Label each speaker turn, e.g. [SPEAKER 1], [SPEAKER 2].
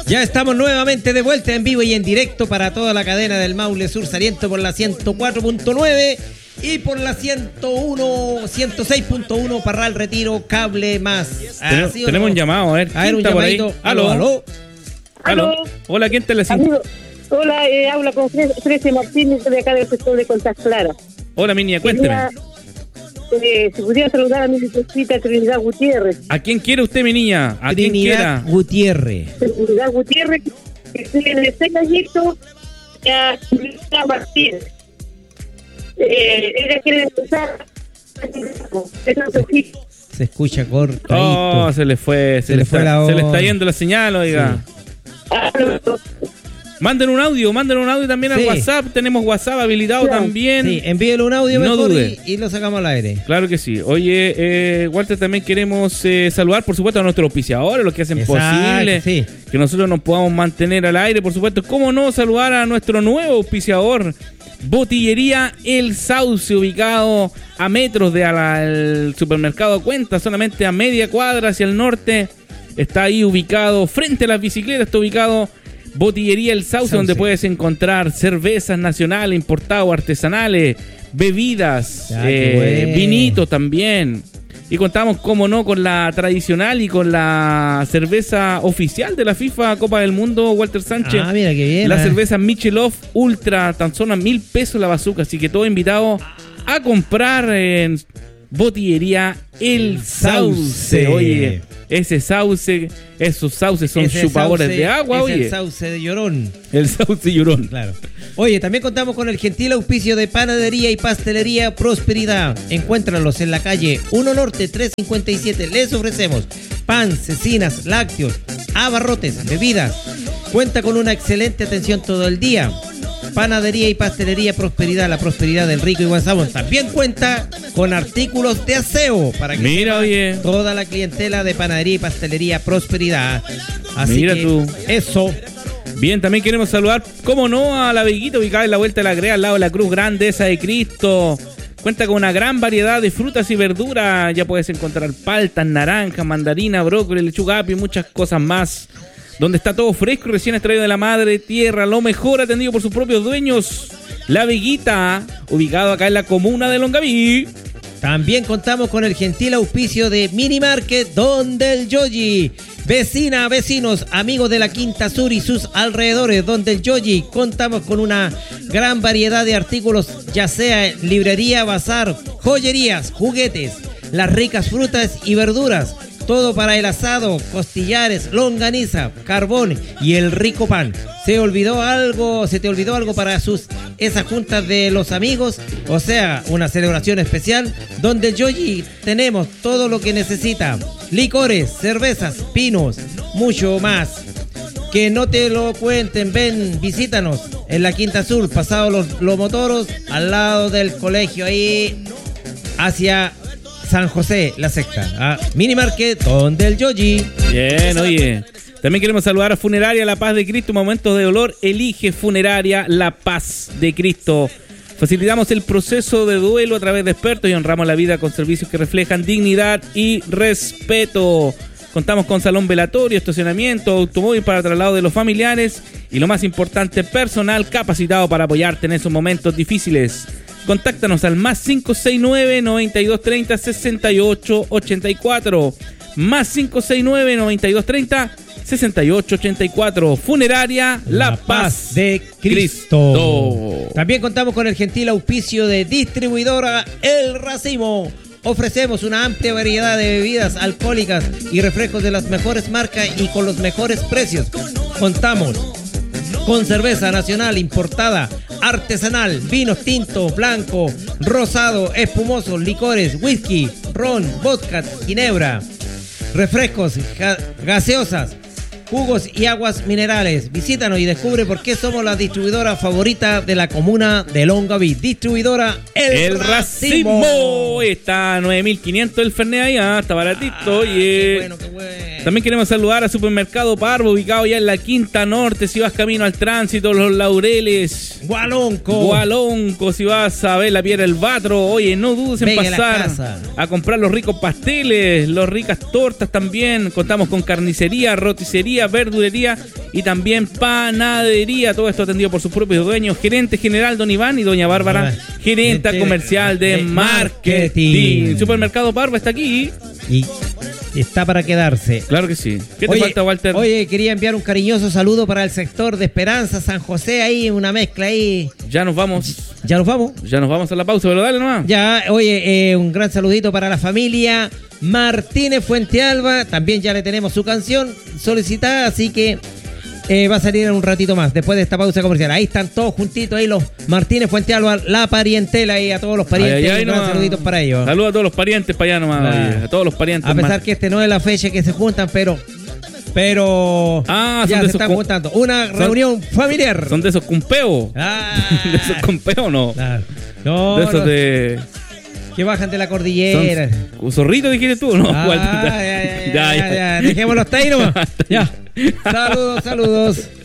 [SPEAKER 1] Ya estamos nuevamente de vuelta en vivo y en directo para toda la cadena del Maule Sur Saliento por la 104.9 y por la 106.1 Parral Retiro, Cable Más.
[SPEAKER 2] Tenemos un llamado, a ver
[SPEAKER 1] un llamadito.
[SPEAKER 2] Aló. Hola, ¿quién te le siente?
[SPEAKER 3] Hola, habla con Frese Martínez de acá del sector de Contas Claras.
[SPEAKER 2] Hola, mi niña, cuénteme.
[SPEAKER 3] Si pudiera saludar a mi nietecita Trinidad Gutiérrez.
[SPEAKER 2] ¿A quién quiere usted, mi niña? ¿A quién
[SPEAKER 1] Trinidad Gutiérrez.
[SPEAKER 3] Trinidad Gutiérrez, que tiene 6 añitos, a Trinidad Martínez. Ella quiere empezar.
[SPEAKER 1] Se escucha cortadito.
[SPEAKER 2] Oh, se le fue la voz. Se le está yendo la señal, oiga. Sí. Manden un audio también al WhatsApp. Tenemos WhatsApp habilitado también.
[SPEAKER 1] Sí, envíenle un audio
[SPEAKER 2] no
[SPEAKER 1] mejor
[SPEAKER 2] dude.
[SPEAKER 1] y lo sacamos al aire.
[SPEAKER 2] Claro que sí. Oye, Walter, también queremos saludar, por supuesto, a nuestros auspiciadores, los que hacen posible que nosotros nos podamos mantener al aire, por supuesto. ¿Cómo no saludar a nuestro nuevo auspiciador? Botillería El Sauce, ubicado a metros del supermercado Cuenta, solamente a media cuadra hacia el norte. Está ahí ubicado, frente a las bicicletas, está ubicado Botillería El Sauce, donde puedes encontrar cervezas nacionales, importadas, artesanales, bebidas, vinito también. Y contamos, como no, con la tradicional y con la cerveza oficial de la FIFA Copa del Mundo, Walter Sánchez.
[SPEAKER 1] Ah, mira qué bien.
[SPEAKER 2] La cerveza Michelob Ultra, tan solo a 1.000 pesos la bazuca. Así que todo invitado a comprar en Botillería El Sauce. Oye, esos sauces son chupadores de agua, oye.
[SPEAKER 1] El sauce de Llorón.
[SPEAKER 2] El sauce Llorón.
[SPEAKER 1] Claro. Oye, también contamos con el gentil auspicio de Panadería y Pastelería Prosperidad. Encuéntralos en la calle 1 Norte 357. Les ofrecemos pan, cecinas, lácteos, abarrotes, bebidas. Cuenta con una excelente atención todo el día. Panadería y Pastelería Prosperidad, la prosperidad del rico y buen sabor. También cuenta con artículos de aseo para que
[SPEAKER 2] oye,
[SPEAKER 1] toda la clientela de Panadería y Pastelería Prosperidad. Así
[SPEAKER 2] mira
[SPEAKER 1] que
[SPEAKER 2] tú.
[SPEAKER 1] Eso.
[SPEAKER 2] Bien, también queremos saludar, cómo no, a la Veguita, ubicada en la Vuelta de la Grea, al lado de la Cruz Grandeza de Cristo. Cuenta con una gran variedad de frutas y verduras. Ya puedes encontrar paltas, naranjas, mandarina, brócoli, lechuga y muchas cosas más. Donde está todo fresco y recién extraído de la madre tierra, lo mejor atendido por sus propios dueños. La Veguita, ubicado acá en la comuna de Longaví.
[SPEAKER 1] También contamos con el gentil auspicio de Mini Market Don del Yoyi. Vecina, vecinos, amigos de la Quinta Sur y sus alrededores, Don del Yoyi. Contamos con una gran variedad de artículos, ya sea librería, bazar, joyerías, juguetes, las ricas frutas y verduras. Todo para el asado, costillares, longaniza, carbón y el rico pan. ¿Se te olvidó algo para esas juntas de los amigos? O sea, una celebración especial donde Yoyi tenemos todo lo que necesita. Licores, cervezas, pinos, mucho más. Que no te lo cuenten, ven, visítanos en la Quinta Sur, pasado los motoros, al lado del colegio, ahí hacia San José, la secta. Mini Market, donde el Yoyi.
[SPEAKER 2] Bien, oye. También queremos saludar a Funeraria La Paz de Cristo. Momentos de dolor, elige Funeraria La Paz de Cristo. Facilitamos el proceso de duelo a través de expertos y honramos la vida con servicios que reflejan dignidad y respeto. Contamos con salón velatorio, estacionamiento, automóvil para traslado de los familiares y, lo más importante, personal capacitado para apoyarte en esos momentos difíciles. Contáctanos al más 569-9230-6884. Más 569-9230-6884. Funeraria La Paz de Cristo.
[SPEAKER 1] También contamos con el gentil auspicio de Distribuidora El Racimo. Ofrecemos una amplia variedad de bebidas alcohólicas y refrescos de las mejores marcas y con los mejores precios. Contamos con cerveza nacional importada, artesanal, vinos tinto, blanco, rosado, espumosos, licores, whisky, ron, vodka, ginebra, refrescos, gaseosas, jugos y aguas minerales. Visítanos y descubre por qué somos la distribuidora favorita de la comuna de Longaví. Distribuidora El Racimo.
[SPEAKER 2] Está a 9.500 el Fernet ahí, está baratito. Oye.
[SPEAKER 1] Qué bueno.
[SPEAKER 2] También queremos saludar a Supermercado Parvo, ubicado ya en la Quinta Norte. Si vas camino al Tránsito, Los Laureles, Gualonco, si vas a ver la Piedra del Batro, oye, no dudes en pasar a comprar los ricos pasteles, las ricas tortas también. Contamos con carnicería, roticería frutería, verdulería y también panadería. Todo esto atendido por sus propios dueños. Gerente general don Iván y doña Bárbara, gerenta comercial de marketing. Supermercado Barba está aquí.
[SPEAKER 1] Y está para quedarse.
[SPEAKER 2] Claro que sí. ¿Qué te falta, Walter?
[SPEAKER 1] Oye, quería enviar un cariñoso saludo para el sector de Esperanza, San José, ahí, una mezcla ahí.
[SPEAKER 2] Ya nos vamos.
[SPEAKER 1] ¿Ya nos vamos?
[SPEAKER 2] Ya nos vamos a la pausa, pero dale nomás.
[SPEAKER 1] Ya, oye, un gran saludito para la familia Martínez Fuentealba. También ya le tenemos su canción solicitada, así que va a salir en un ratito más, después de esta pausa comercial. Ahí están todos juntitos, ahí los Martínez Fuentealba, la parientela, ahí a todos los parientes. Un gran saludito para ellos.
[SPEAKER 2] Saludos a todos los parientes para allá nomás, oye, a todos los parientes.
[SPEAKER 1] A pesar que este no es la fecha que se juntan, pero ya se están juntando. Una reunión familiar.
[SPEAKER 2] Son de esos cumpeos. De esos cumpeos, ¿no?
[SPEAKER 1] Claro. No,
[SPEAKER 2] de esos de...
[SPEAKER 1] que bajan de la cordillera.
[SPEAKER 2] ¿Zorrito dijiste tú, no?
[SPEAKER 1] Ya. Dejémoslo hasta ahí nomás. Ya. Saludos.